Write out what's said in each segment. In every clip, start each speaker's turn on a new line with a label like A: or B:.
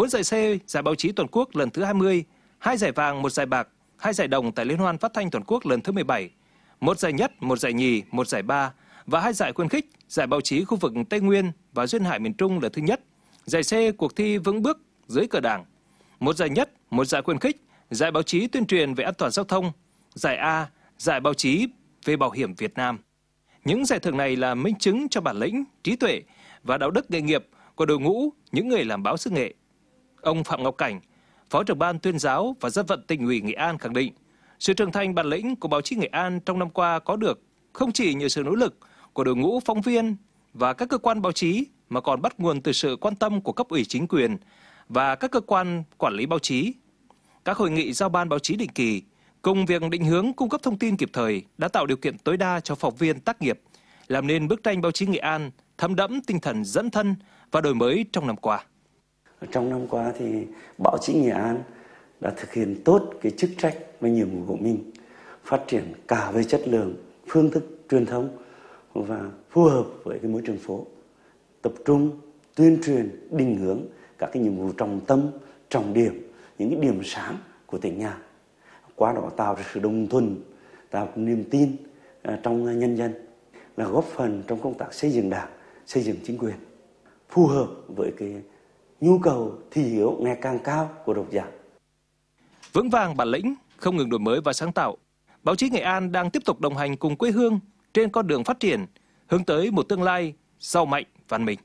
A: 4 giải C giải báo chí toàn quốc lần thứ 20, 2 giải vàng, 1 giải bạc, 2 giải đồng tại Liên hoan phát thanh toàn quốc lần thứ 17, 1 giải nhất, 1 giải nhì, 1 giải ba và 2 giải khuyến khích, giải báo chí khu vực Tây Nguyên và Duyên Hải miền Trung lần thứ nhất, giải C cuộc thi vững bước dưới cờ Đảng, 1 giải nhất, 1 giải khuyến khích, giải báo chí tuyên truyền về an toàn giao thông, giải A, giải báo chí về bảo hiểm Việt Nam. Những giải thưởng này là minh chứng cho bản lĩnh, trí tuệ và đạo đức nghề nghiệp của đội ngũ những người làm báo xứ Nghệ. Ông Phạm Ngọc Cảnh, Phó trưởng ban tuyên giáo và dân vận Tỉnh ủy Nghệ An khẳng định, sự trưởng thành bản lĩnh của báo chí Nghệ An trong năm qua có được không chỉ nhờ sự nỗ lực của đội ngũ phóng viên và các cơ quan báo chí mà còn bắt nguồn từ sự quan tâm của cấp ủy chính quyền và các cơ quan quản lý báo chí. Các hội nghị giao ban báo chí định kỳ cùng việc định hướng cung cấp thông tin kịp thời đã tạo điều kiện tối đa cho phóng viên tác nghiệp, làm nên bức tranh báo chí Nghệ An thấm đẫm tinh thần dẫn thân và đổi mới trong năm qua.
B: Trong năm qua thì báo chí Nghệ An đã thực hiện tốt cái chức trách và nhiệm vụ của mình, phát triển cả về chất lượng, phương thức truyền thông và phù hợp với cái môi trường phố, tập trung tuyên truyền, định hướng các cái nhiệm vụ trọng tâm, trọng điểm, những cái điểm sáng của tỉnh nhà. Qua đó tạo ra sự đồng thuận, tạo niềm tin trong nhân dân, là góp phần trong công tác xây dựng Đảng, xây dựng chính quyền, phù hợp với cái nhu cầu thị hiếu ngày càng cao của độc giả.
A: Vững vàng bản lĩnh, không ngừng đổi mới và sáng tạo, báo chí Nghệ An đang tiếp tục đồng hành cùng quê hương trên con đường phát triển, hướng tới một tương lai giàu mạnh, văn minh.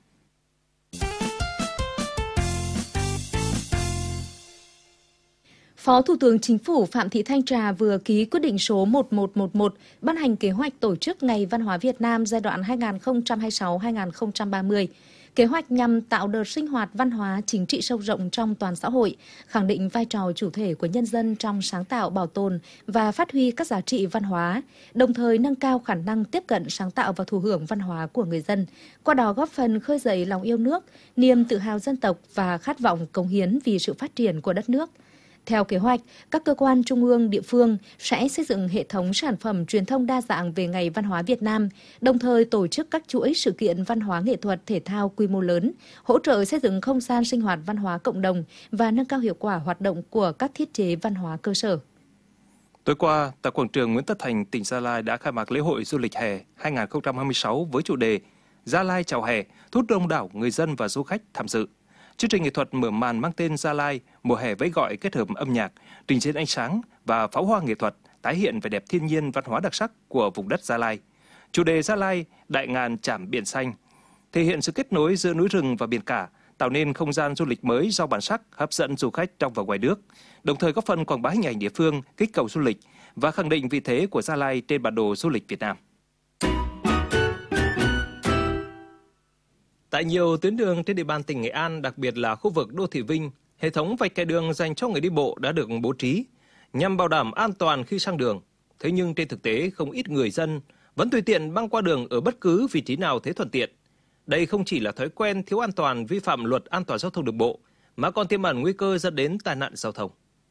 C: Phó Thủ tướng Chính phủ Phạm Thị Thanh Trà vừa ký quyết định số 1111 ban hành kế hoạch tổ chức Ngày Văn hóa Việt Nam giai đoạn 2026-2030. Kế hoạch nhằm tạo đợt sinh hoạt văn hóa chính trị sâu rộng trong toàn xã hội, khẳng định vai trò chủ thể của nhân dân trong sáng tạo, bảo tồn và phát huy các giá trị văn hóa, đồng thời nâng cao khả năng tiếp cận sáng tạo và thụ hưởng văn hóa của người dân, qua đó góp phần khơi dậy lòng yêu nước, niềm tự hào dân tộc và khát vọng cống hiến vì sự phát triển của đất nước. Theo kế hoạch, các cơ quan trung ương, địa phương sẽ xây dựng hệ thống sản phẩm truyền thông đa dạng về Ngày Văn hóa Việt Nam, đồng thời tổ chức các chuỗi sự kiện văn hóa nghệ thuật thể thao quy mô lớn, hỗ trợ xây dựng không gian sinh hoạt văn hóa cộng đồng và nâng cao hiệu quả hoạt động của các thiết chế văn hóa cơ sở.
A: Tối qua, tại quảng trường Nguyễn Tất Thành, tỉnh Gia Lai đã khai mạc lễ hội du lịch hè 2026 với chủ đề Gia Lai chào hè, thu hút đông đảo người dân và du khách tham dự. Chương trình nghệ thuật mở màn mang tên Gia Lai mùa hè vẫy gọi kết hợp âm nhạc, trình diễn ánh sáng và pháo hoa nghệ thuật tái hiện vẻ đẹp thiên nhiên văn hóa đặc sắc của vùng đất Gia Lai. Chủ đề Gia Lai đại ngàn chảm biển xanh thể hiện sự kết nối giữa núi rừng và biển cả, tạo nên không gian du lịch mới giàu bản sắc, hấp dẫn du khách trong và ngoài nước, đồng thời góp phần quảng bá hình ảnh địa phương, kích cầu du lịch và khẳng định vị thế của Gia Lai trên bản đồ du lịch Việt Nam. Tại nhiều tuyến đường trên địa bàn tỉnh Nghệ An, đặc biệt là khu vực đô thị Vinh, hệ thống vạch kẻ đường dành cho người đi bộ đã được bố trí nhằm bảo đảm an toàn khi sang đường. Thế nhưng trên thực tế, không ít người dân vẫn tùy tiện băng qua đường ở bất cứ vị trí nào thấy thuận tiện. Đây không chỉ là thói quen thiếu an toàn, vi phạm luật an toàn giao thông đường bộ, mà còn tiềm ẩn nguy cơ dẫn đến tai nạn giao thông.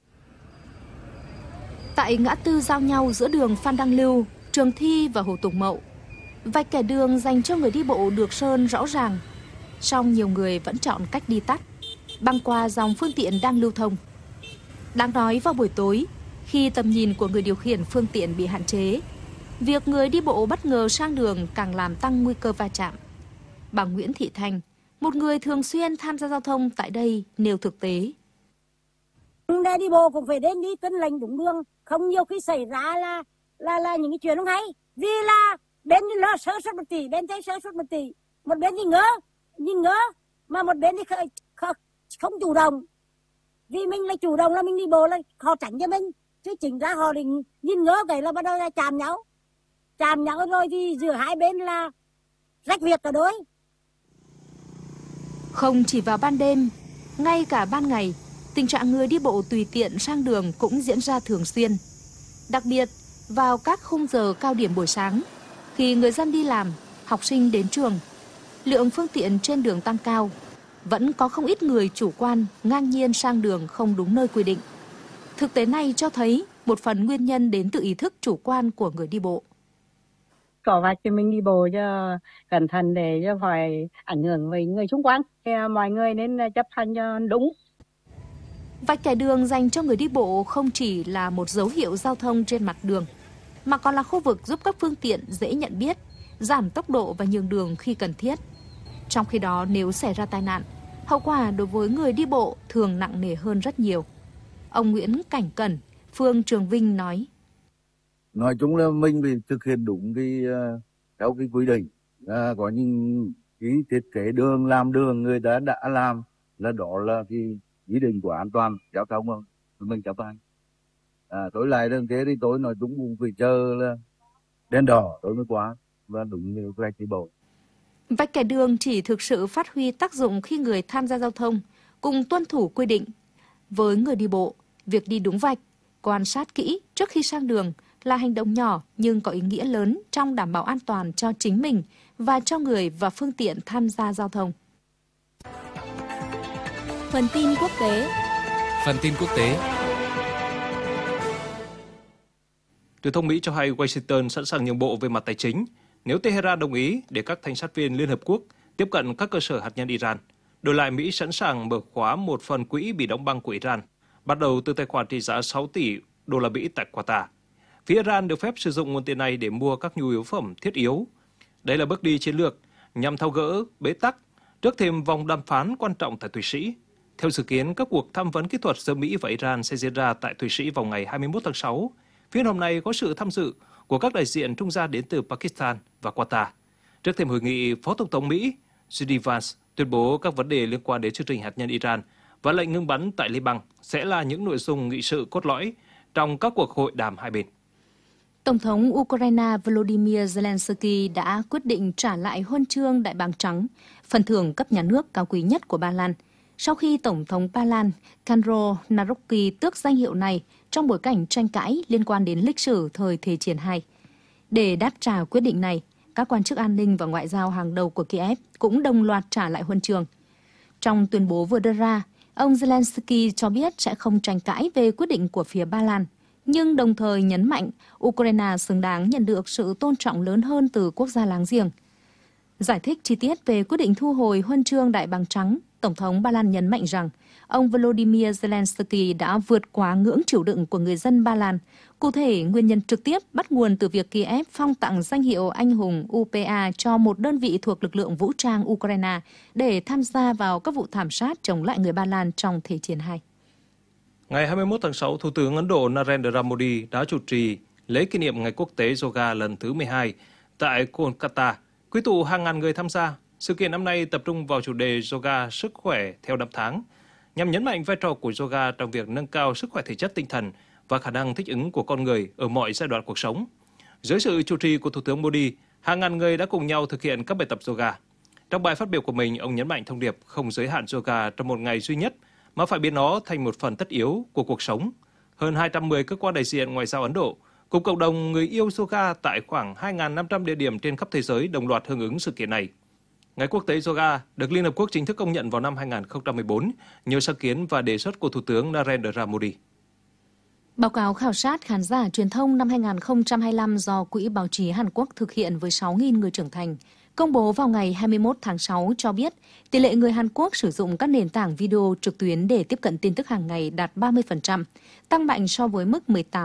C: Tại ngã tư giao nhau giữa đường Phan Đăng Lưu, Trường Thi và Hồ Tùng Mậu, vạch kẻ đường dành cho người đi bộ được sơn rõ ràng, song nhiều người vẫn chọn cách đi tắt, băng qua dòng phương tiện đang lưu thông. Đáng nói vào buổi tối, khi tầm nhìn của người điều khiển phương tiện bị hạn chế, việc người đi bộ bất ngờ sang đường càng làm tăng nguy cơ va chạm. Bà Nguyễn Thị Thanh, một người thường xuyên tham gia giao thông tại đây, nêu thực tế.
D: Để đi bộ cũng phải đến đi tuân lệnh đúng đường, không nhiều khi xảy ra là những cái chuyện không hay. Vì là bên thì lo sơ suất một tỷ, bên thấy sơ suất một tỷ, một bên thì nhìn ngỡ, mà một bên thì không chủ động. Vì mình là chủ động là mình đi bộ là họ tránh cho mình, chứ chính ra họ thì nhìn ngỡ cái là bắt đầu là chạm nhau rồi thì giữa hai bên là rách việc cả đôi.
C: Không chỉ vào ban đêm, ngay cả ban ngày, tình trạng người đi bộ tùy tiện sang đường cũng diễn ra thường xuyên. Đặc biệt, vào các khung giờ cao điểm buổi sáng, khi người dân đi làm, học sinh đến trường, lượng phương tiện trên đường tăng cao, vẫn có không ít người chủ quan ngang nhiên sang đường không đúng nơi quy định. Thực tế này cho thấy một phần nguyên nhân đến từ ý thức chủ quan của người đi bộ.
D: Có vạch cho mình đi bộ cho cẩn thận để cho khỏi ảnh hưởng với người xung quanh. Mọi người nên chấp hành cho đúng.
C: Vạch kẻ đường dành cho người đi bộ không chỉ là một dấu hiệu giao thông trên mặt đường, mà còn là khu vực giúp các phương tiện dễ nhận biết, giảm tốc độ và nhường đường khi cần thiết. Trong khi đó, nếu xảy ra tai nạn, hậu quả đối với người đi bộ thường nặng nề hơn rất nhiều. Ông Nguyễn Cảnh Cẩn, phường Trường Vinh nói.
E: Nói chung là mình phải thực hiện đúng theo cái quy định. Có những cái thiết kế đường, làm đường người ta đã làm là đó là cái quy định của an toàn giao thông không? Mình chấp hành. Tối lại đường thế thì tối nói chúng cũng phải chờ là đèn đỏ tối mới qua và đúng như vạch đi bộ.
C: Vạch kẻ đường chỉ thực sự phát huy tác dụng khi người tham gia giao thông cùng tuân thủ quy định. Với người đi bộ, việc đi đúng vạch, quan sát kỹ trước khi sang đường là hành động nhỏ nhưng có ý nghĩa lớn trong đảm bảo an toàn cho chính mình và cho người và phương tiện tham gia giao thông.
F: Phần tin quốc tế.
A: Truyền thông Mỹ cho hay Washington sẵn sàng nhượng bộ về mặt tài chính nếu Tehran đồng ý để các thanh sát viên Liên Hợp Quốc tiếp cận các cơ sở hạt nhân Iran. Đổi lại, Mỹ sẵn sàng mở khóa một phần quỹ bị đóng băng của Iran, bắt đầu từ tài khoản trị giá 6 tỷ đô la Mỹ tại Qatar. Phía Iran được phép sử dụng nguồn tiền này để mua các nhu yếu phẩm thiết yếu. Đây là bước đi chiến lược nhằm tháo gỡ bế tắc trước thêm vòng đàm phán quan trọng tại Thụy Sĩ. Theo dự kiến, các cuộc tham vấn kỹ thuật giữa Mỹ và Iran sẽ diễn ra tại Thụy Sĩ vào ngày 21 tháng 6. Phiên họp này có sự tham dự của các đại diện trung gian đến từ Pakistan và Qatar. Trước thêm hội nghị, Phó Tổng thống Mỹ J.D. Vance tuyên bố các vấn đề liên quan đến chương trình hạt nhân Iran và lệnh ngừng bắn tại Liban sẽ là những nội dung nghị sự cốt lõi trong các cuộc hội đàm hai bên.
C: Tổng thống Ukraine Volodymyr Zelensky đã quyết định trả lại huân chương Đại bàng trắng, phần thưởng cấp nhà nước cao quý nhất của Ba Lan, sau khi Tổng thống Ba Lan Karol Nawrocki tước danh hiệu này trong bối cảnh tranh cãi liên quan đến lịch sử thời Thế chiến II. Để đáp trả quyết định này, các quan chức an ninh và ngoại giao hàng đầu của Kiev cũng đồng loạt trả lại huân chương. Trong tuyên bố vừa đưa ra, ông Zelensky cho biết sẽ không tranh cãi về quyết định của phía Ba Lan, nhưng đồng thời nhấn mạnh Ukraine xứng đáng nhận được sự tôn trọng lớn hơn từ quốc gia láng giềng. Giải thích chi tiết về quyết định thu hồi huân chương Đại bàng trắng, Tổng thống Ba Lan nhấn mạnh rằng ông Volodymyr Zelensky đã vượt quá ngưỡng chịu đựng của người dân Ba Lan. Cụ thể, nguyên nhân trực tiếp bắt nguồn từ việc Kiev phong tặng danh hiệu anh hùng UPA cho một đơn vị thuộc lực lượng vũ trang Ukraine để tham gia vào các vụ thảm sát chống lại người Ba Lan trong Thế chiến II.
A: Ngày 21 tháng 6, Thủ tướng Ấn Độ Narendra Modi đã chủ trì lễ kỷ niệm Ngày Quốc tế Yoga lần thứ 12 tại Kolkata, quy tụ hàng ngàn người tham gia. Sự kiện năm nay tập trung vào chủ đề Yoga sức khỏe theo năm tháng, nhằm nhấn mạnh vai trò của yoga trong việc nâng cao sức khỏe thể chất tinh thần và khả năng thích ứng của con người ở mọi giai đoạn cuộc sống. Dưới sự chủ trì của Thủ tướng Modi, hàng ngàn người đã cùng nhau thực hiện các bài tập yoga. Trong bài phát biểu của mình, ông nhấn mạnh thông điệp không giới hạn yoga trong một ngày duy nhất, mà phải biến nó thành một phần tất yếu của cuộc sống. Hơn 210 cơ quan đại diện ngoại giao Ấn Độ cùng cộng đồng người yêu yoga tại khoảng 2.500 địa điểm trên khắp thế giới đồng loạt hưởng ứng sự kiện này. Ngày Quốc tế Yoga được Liên Hợp Quốc chính thức công nhận vào năm 2014 nhờ sáng kiến và đề xuất của Thủ tướng Narendra Modi.
C: Báo cáo khảo sát khán giả truyền thông năm 2025 do Quỹ Báo chí Hàn Quốc thực hiện với 6.000 người trưởng thành, công bố vào ngày 21 tháng 6 cho biết tỷ lệ người Hàn Quốc sử dụng các nền tảng video trực tuyến để tiếp cận tin tức hàng ngày đạt 30%, tăng mạnh so với mức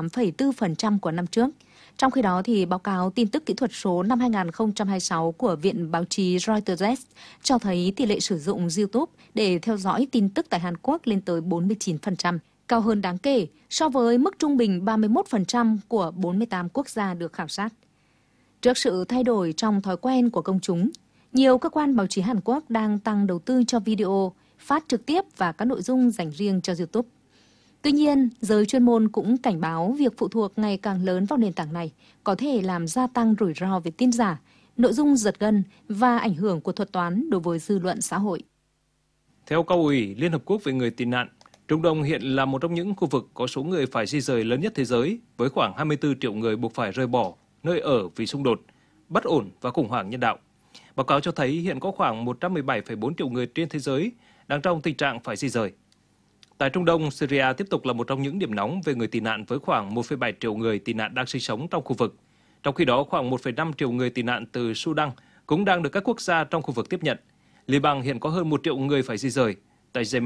C: 18,4% của năm trước. Trong khi đó, thì báo cáo tin tức kỹ thuật số năm 2026 của Viện Báo chí Reuters cho thấy tỷ lệ sử dụng YouTube để theo dõi tin tức tại Hàn Quốc lên tới 49%, cao hơn đáng kể so với mức trung bình 31% của 48 quốc gia được khảo sát. Trước sự thay đổi trong thói quen của công chúng, nhiều cơ quan báo chí Hàn Quốc đang tăng đầu tư cho video, phát trực tiếp và các nội dung dành riêng cho YouTube. Tuy nhiên, giới chuyên môn cũng cảnh báo việc phụ thuộc ngày càng lớn vào nền tảng này có thể làm gia tăng rủi ro về tin giả, nội dung giật gân và ảnh hưởng của thuật toán đối với dư luận xã hội.
A: Theo Cao ủy Liên Hợp Quốc về người tị nạn, Trung Đông hiện là một trong những khu vực có số người phải di rời lớn nhất thế giới, với khoảng 24 triệu người buộc phải rời bỏ nơi ở vì xung đột, bất ổn và khủng hoảng nhân đạo. Báo cáo cho thấy hiện có khoảng 117,4 triệu người trên thế giới đang trong tình trạng phải di rời. Tại Trung Đông, Syria tiếp tục là một trong những điểm nóng về người tị nạn với khoảng 1,7 triệu người tị nạn đang sinh sống trong khu vực. Trong khi đó, khoảng 1,5 triệu người tị nạn từ Sudan cũng đang được các quốc gia trong khu vực tiếp nhận. Liban hiện có hơn 1 triệu người phải di rời. Tại Yemen,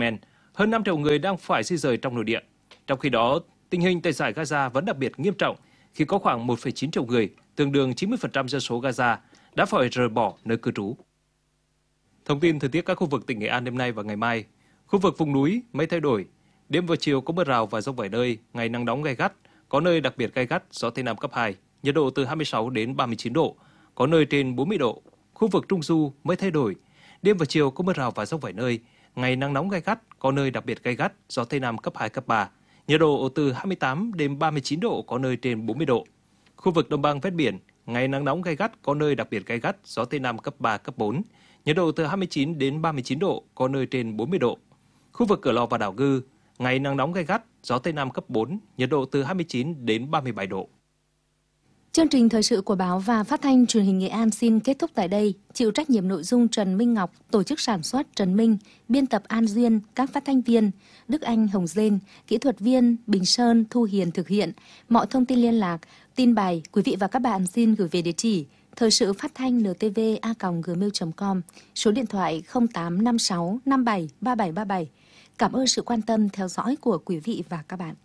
A: hơn 5 triệu người đang phải di rời trong nội địa. Trong khi đó, tình hình tại giải Gaza vẫn đặc biệt nghiêm trọng khi có khoảng 1,9 triệu người, tương đương 90% dân số Gaza, đã phải rời bỏ nơi cư trú. Thông tin thời tiết các khu vực tỉnh Nghệ An đêm nay và ngày mai. Khu vực vùng núi, mây thay đổi. Đêm và chiều có mưa rào và dông vài nơi, ngày nắng nóng gay gắt, có nơi đặc biệt gay gắt, gió Tây Nam cấp 2, nhiệt độ từ 26 đến 39 độ, có nơi trên 40 độ. Khu vực Trung Du, mây thay đổi. Đêm và chiều có mưa rào và dông vài nơi, ngày nắng nóng gay gắt, có nơi đặc biệt gay gắt, gió Tây Nam cấp 2, cấp 3, nhiệt độ từ 28 đến 39 độ, có nơi trên 40 độ. Khu vực Đồng bằng ven biển, ngày nắng nóng gay gắt, có nơi đặc biệt gay gắt, gió Tây Nam cấp 3, cấp 4, nhiệt độ từ 29 đến 39 độ, có nơi trên 40 độ. Khu vực Cửa Lò và đảo Ngư, ngày nắng nóng gay gắt, gió Tây Nam cấp 4, nhiệt độ từ 29 đến 37 độ.
C: Chương trình thời sự của báo và phát thanh truyền hình Nghệ An xin kết thúc tại đây. Chịu trách nhiệm nội dung Trần Minh Ngọc, tổ chức sản xuất Trần Minh, biên tập An Duyên, các phát thanh viên Đức Anh, Hồng Dên, kỹ thuật viên Bình Sơn, Thu Hiền thực hiện. Mọi thông tin liên lạc, tin bài, quý vị và các bạn xin gửi về địa chỉ thời sự phát thanh ntv@gmail.com, số điện thoại 0856 57 3737. Cảm ơn sự quan tâm theo dõi của quý vị và các bạn.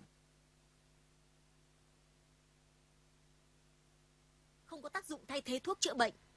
G: Không có tác dụng thay thế thuốc chữa bệnh.